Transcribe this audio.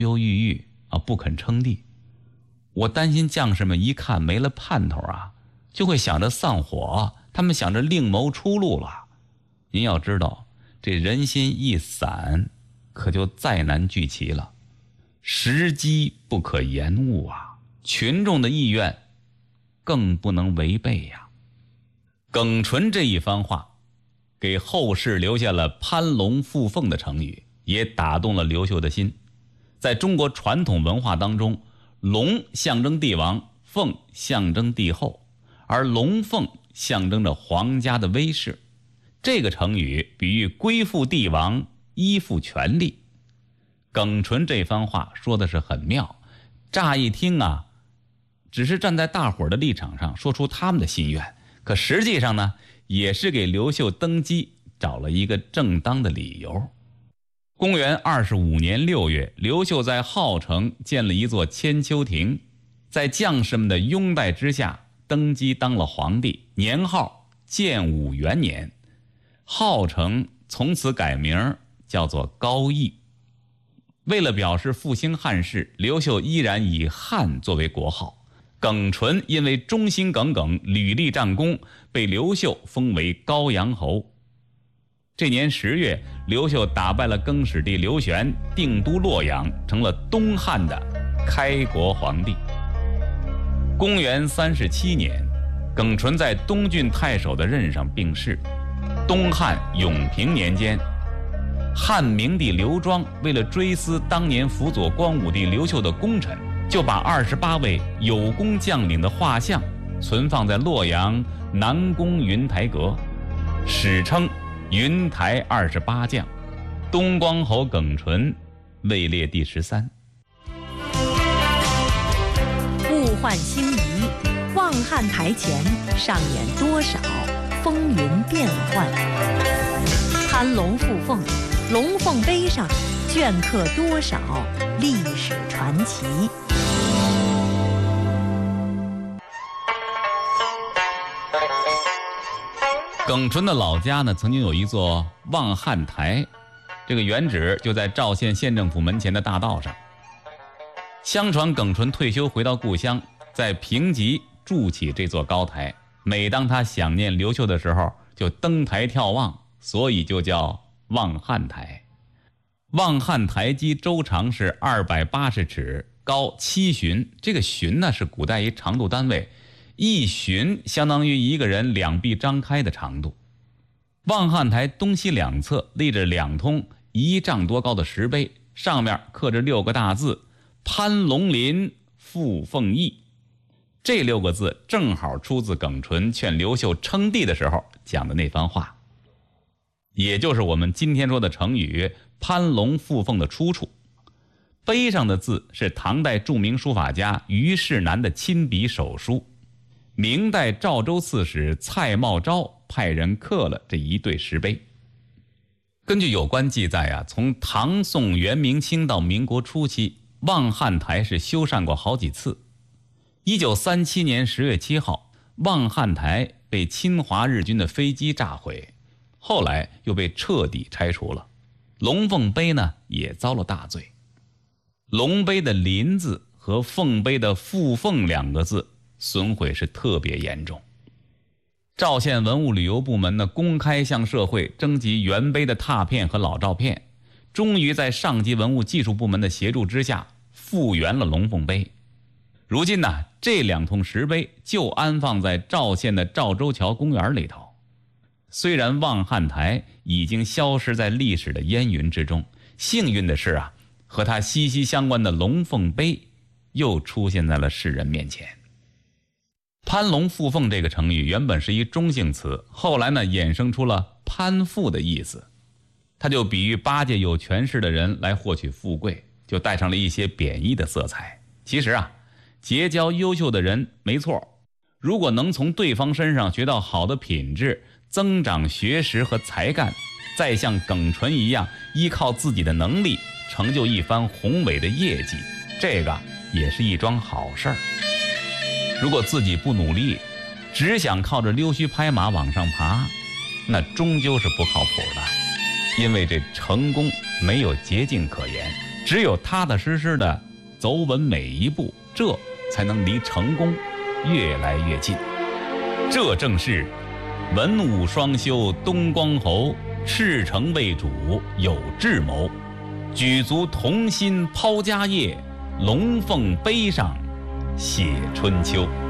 忧郁郁啊，不肯称帝。我担心将士们一看没了盼头啊，就会想着丧火，他们想着另谋出路了。您要知道，这人心一散，可就再难聚齐了。时机不可延误啊，群众的意愿更不能违背呀。耿纯这一番话，给后世留下了攀龙附凤的成语，也打动了刘秀的心。在中国传统文化当中，龙象征帝王，凤象征帝后，而龙凤象征着皇家的威势。这个成语比喻归附帝王，依附权力。耿纯这番话说的是很妙，乍一听啊，只是站在大伙儿的立场上说出他们的心愿，可实际上呢，也是给刘秀登基找了一个正当的理由。公元25年6月，刘秀在郜城建了一座千秋亭，在将士们的拥戴之下登基当了皇帝，年号建武元年。郜城从此改名叫做高邑。为了表示复兴汉室，刘秀依然以汉作为国号。耿纯因为忠心耿耿，屡立战功，被刘秀封为高阳侯。这年10月，刘秀打败了更始帝刘玄，定都洛阳，成了东汉的开国皇帝。公元37年，耿纯在东郡太守的任上病逝。东汉永平年间，汉明帝刘庄为了追思当年辅佐光武帝刘秀的功臣，就把28位有功将领的画像存放在洛阳南宫云台阁，史称云台28将。东光侯耿纯位列第13。 物换星移，望汉台前上演多少风云变幻。攀龙附凤，龙凤碑上镌刻多少历史传奇。 耿纯的老家呢，曾经有一座望汉台，这个原址就在赵县县政府门前的大道上。相传耿纯退休回到故乡，在平集筑起这座高台，每当他想念刘秀的时候，就登台眺望，所以就叫望汉台。望汉台基周长是280尺，高7旬。这个旬呢，是古代一长度单位，1旬相当于一个人2臂张开的长度。望汉台东西两侧立着2通1丈多高的石碑，上面刻着6个大字：攀龙林，附凤邑。这6个字正好出自耿纯劝刘秀称帝的时候讲的那番话，也就是我们今天说的成语攀龙附凤的出处。碑上的字是唐代著名书法家虞世南的亲笔手书，明代赵州刺史蔡茂昭派人刻了这一对石碑。根据有关记载啊，从唐宋元明清到民国初期，望汉台是修缮过好几次。1937年10月7号，望汉台被侵华日军的飞机炸毁，后来又被彻底拆除了。龙凤碑呢，也遭了大罪。龙碑的林字和凤碑的附凤2个字损毁是特别严重。赵县文物旅游部门呢，公开向社会征集原碑的拓片和老照片，终于在上级文物技术部门的协助之下复原了龙凤碑。如今呢，这2通石碑就安放在赵县的赵州桥公园里头。虽然望汉台已经消失在历史的烟云之中，幸运的是啊，和它息息相关的龙凤碑又出现在了世人面前。攀龙附凤这个成语原本是一中性词，后来呢衍生出了攀附的意思，它就比喻巴结有权势的人来获取富贵，就带上了一些贬义的色彩。其实啊，结交优秀的人没错，如果能从对方身上学到好的品质，增长学识和才干，再像耿纯一样依靠自己的能力成就一番宏伟的业绩，这个也是一桩好事儿。如果自己不努力，只想靠着溜须拍马往上爬，那终究是不靠谱的。因为这成功没有捷径可言， 只有踏踏实实的走稳每一步，这才能离成功越来越近。这正是文武双修东光侯，赤诚为主有智谋，举足同心抛家业，龙凤碑上写春秋。